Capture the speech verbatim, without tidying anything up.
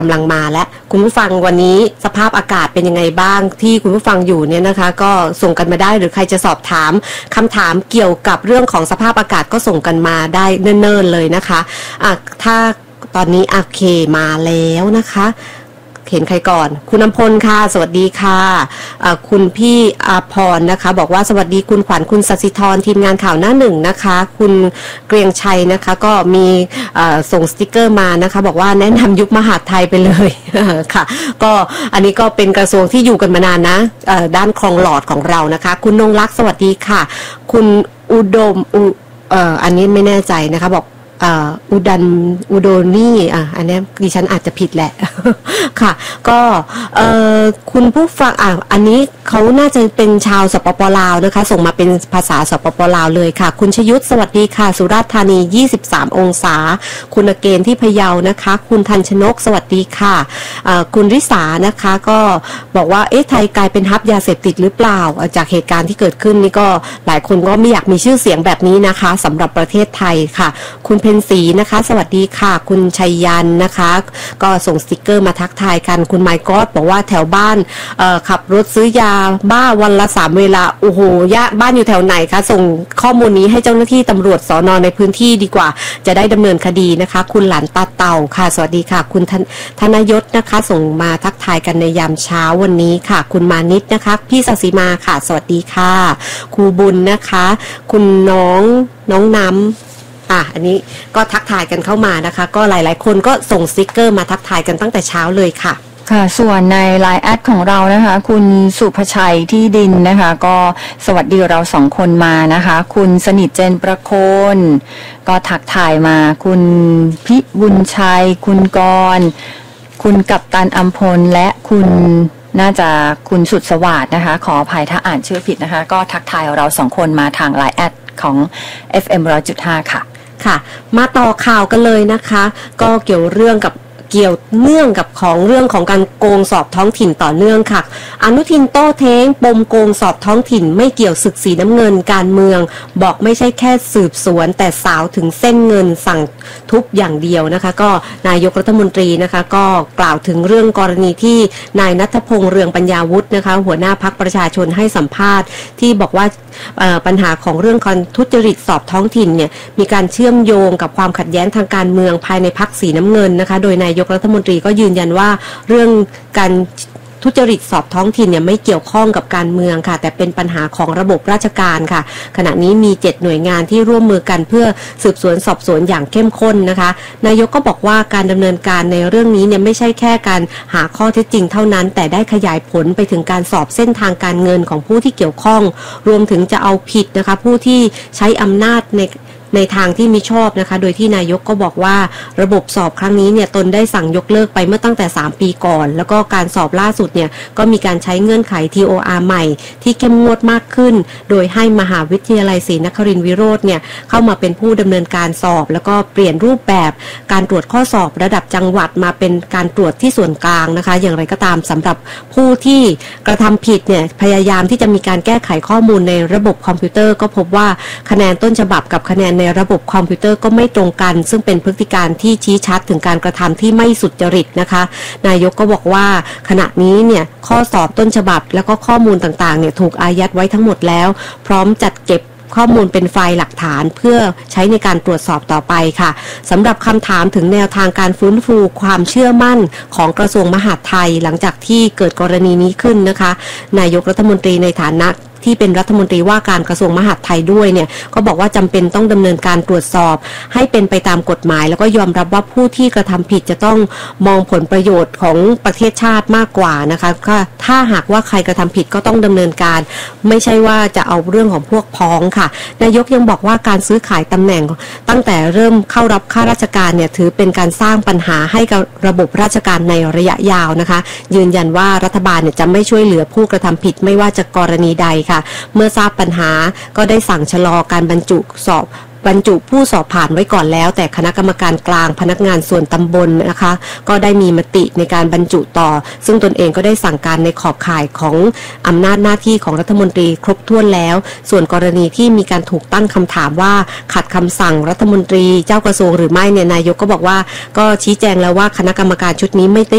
กำลังมาและคุณผู้ฟังวันนี้สภาพอากาศเป็นยังไงบ้างที่คุณผู้ฟังอยู่เนี่ยนะคะก็ส่งกันมาได้หรือใครจะสอบถามคำถามเกี่ยวกับเรื่องของสภาพอากาศก็ส่งกันมาได้เนิ่นๆเลยนะคะอ่ะถ้าตอนนี้โอเคมาแล้วนะคะเห็นใครก่อนคุณน้ำพลค่ะสวัสดีค่ะะคุณพี่อาพรนะคะบอกว่าสวัสดีคุณขวัญคุณศศิธรทีมงานข่าวหน้าหนึ่งนะคะคุณเกรียงชัยนะคะก็มีส่งสติกเกอร์มานะคะบอกว่าแนะนำยุคมหาดไทยไปเลยค่ะก็อันนี้ก็เป็นกระทรวงที่อยู่กันมานานนะด้านคลองหลอดของเรานะคะคุณนงรักสวัสดีค่ะคุณอุดมอุอันนี้ไม่แน่ใจนะคะบอกอุดันอุโดนี่อ่ะอันนี้ดิฉันอาจจะผิดแหละค่ะก็คุณผู้ฟังอ่ะอันนี้เขาน่าจะเป็นชาวสปปลาวนะคะส่งมาเป็นภาษาสปปลาวเลยค่ะคุณชยุทธสวัสดีค่ะสุราษฎร์ธานียี่สิบสามองศาคุณเกณฑ์ที่พะเยานะคะคุณทันชนกสวัสดีค่ะคุณริษานะคะก็บอกว่าเอ๊ะไทยกลายเป็นฮับยาเสพติดหรือเปล่าจากเหตุการณ์ที่เกิดขึ้นนี่ก็หลายคนก็ไม่อยากมีชื่อเสียงแบบนี้นะคะสำหรับประเทศไทยค่ะคุณเพนสีนะคะสวัสดีค่ะคุณชัยยันนะคะก็ส่งสติกเกอร์มาทักทายกันคุณไมค์กอดบอกว่าแถวบ้านขับรถซื้อยาบ้าวันละสามเวลาโอ้โหยะบ้านอยู่แถวไหนคะส่งข้อมูลนี้ให้เจ้าหน้าที่ตำรวจสนในพื้นที่ดีกว่าจะได้ดำเนินคดีนะคะคุณหลานตาเต่าค่ะสวัสดีค่ะคุณธนยศนะคะส่งมาทักทายกันในยามเช้าวันนี้ค่ะคุณมานิดนะคะพี่ศศิมาค่ะสวัสดีค่ะครูบุญนะคะคุณน้องน้องน้ำอ่ะอันนี้ก็ทักทายกันเข้ามานะคะก็หลายๆคนก็ส่งสติกเกอร์มาทักทายกันตั้งแต่เช้าเลยค่ะค่ะส่วนใน ไลน์ แอดของเรานะคะคุณสุภชัยที่ดินนะคะก็สวัสดีเราสองคนมานะคะคุณสนิทเจนประโคนก็ทักทายมาคุณพิบุญชัยคุณกรคุณกัปตันอัมพลและคุณน่าจะคุณสุดสวัสดิ์นะคะขออภัยถ้าอ่านชื่อผิดนะคะก็ทักทายเราสองคนมาทาง ไลน์ แอดของ เอฟ เอ็ม หนึ่งร้อยจุดห้า ค่ะค่ะมาต่อข่าวกันเลยนะคะก็เกี่ยวเรื่องกับเกี่ยวเนื่องกับของเรื่องของการโกงสอบท้องถิ่นต่อเนื่องค่ะอนุทินโต้เท้งปมโกงสอบท้องถิ่นไม่เกี่ยวศึกสีน้ำเงินการเมืองบอกไม่ใช่แค่สืบสวนแต่สาวถึงเส้นเงินสั่งทุบอย่างเดียวนะคะก็นายกรัฐมนตรีนะคะก็กล่าวถึงเรื่องกรณีที่นายณัฐพงษ์เรืองปัญญาวุฒินะคะหัวหน้าพรรคประชาชนให้สัมภาษณ์ที่บอกว่าปัญหาของเรื่องการทุจริตสอบท้องถิ่นเนี่ยมีการเชื่อมโยงกับความขัดแย้งทางการเมืองภายในพรรคสีน้ำเงินนะคะโดยนายกรัฐมนตรีก็ยืนยันว่าเรื่องการทุจริตสอบท้องถิ่นเนี่ยไม่เกี่ยวข้องกับการเมืองค่ะแต่เป็นปัญหาของระบบราชการค่ะขณะนี้มีเจ็ดหน่วยงานที่ร่วมมือกันเพื่อสืบสวนสอบสวนอย่างเข้มข้นนะคะนายกก็บอกว่าการดำเนินการในเรื่องนี้เนี่ยไม่ใช่แค่การหาข้อเท็จจริงเท่านั้นแต่ได้ขยายผลไปถึงการสอบเส้นทางการเงินของผู้ที่เกี่ยวข้องรวมถึงจะเอาผิดนะคะผู้ที่ใช้อำนาจในในทางที่มิชอบนะคะโดยที่นายกก็บอกว่าระบบสอบครั้งนี้เนี่ยตนได้สั่งยกเลิกไปเมื่อตั้งแต่สามปีก่อนแล้วก็การสอบล่าสุดเนี่ยก็มีการใช้เงื่อนไข ที โอ อาร์ ใหม่ที่เข้มงวดมากขึ้นโดยให้มหาวิทยาลัยศรีนครินทรวิโรจน์เนี่ยเข้ามาเป็นผู้ดำเนินการสอบแล้วก็เปลี่ยนรูปแบบการตรวจข้อสอบระดับจังหวัดมาเป็นการตรวจที่ส่วนกลางนะคะอย่างไรก็ตามสำหรับผู้ที่กระทำผิดเนี่ยพยายามที่จะมีการแก้ไขข้อมูลในระบบคอมพิวเตอร์ก็พบว่าคะแนนต้นฉบับกับคะแนนในระบบคอมพิวเตอร์ก็ไม่ตรงกันซึ่งเป็นพฤติการที่ชี้ชัดถึงการกระทำที่ไม่สุจริตนะคะนายกก็บอกว่าขณะนี้เนี่ยข้อสอบต้นฉบับแล้วก็ข้อมูลต่างๆเนี่ยถูกอายัดไว้ทั้งหมดแล้วพร้อมจัดเก็บข้อมูลเป็นไฟล์หลักฐานเพื่อใช้ในการตรวจสอบต่อไปค่ะสำหรับคำถามถึงแนวทางการฟื้นฟูความเชื่อมั่นของกระทรวงมหาดไทยหลังจากที่เกิดกรณีนี้ขึ้นนะคะนายกรัฐมนตรีในฐานะที่เป็นรัฐมนตรีว่าการกระทรวงมหาดไทยด้วยเนี่ยก็บอกว่าจำเป็นต้องดำเนินการตรวจสอบให้เป็นไปตามกฎหมายแล้วก็ยอมรับว่าผู้ที่กระทำผิดจะต้องมองผลประโยชน์ของประเทศชาติมากกว่านะคะก็ถ้าหากว่าใครกระทำผิดก็ต้องดำเนินการไม่ใช่ว่าจะเอาเรื่องของพวกพ้องค่ะนายกยังบอกว่าการซื้อขายตำแหน่งตั้งแต่เริ่มเข้ารับข้าราชการเนี่ยถือเป็นการสร้างปัญหาให้กับระบบราชการในระยะยาวนะคะยืนยันว่ารัฐบาลเนี่ยจะไม่ช่วยเหลือผู้กระทำผิดไม่ว่าจะกรณีใดเมื่อทราบปัญหาก็ได้สั่งชะลอการบรรจุสอบ บรรจุผู้สอบผ่านไว้ก่อนแล้วแต่คณะกรรมการกลางพนักงานส่วนตำบลนะคะก็ได้มีมติในการบรรจุต่อซึ่งตนเองก็ได้สั่งการในขอบข่ายของอำนาจหน้าที่ของรัฐมนตรีครบถ้วนแล้วส่วนกรณีที่มีการถูกตั้งคำถามว่าขัดคำสั่งรัฐมนตรีเจ้ากระทรวงหรือไม่เนี่ยนายกก็บอกว่าก็ชี้แจงแล้วว่าคณะกรรมการชุดนี้ไม่ได้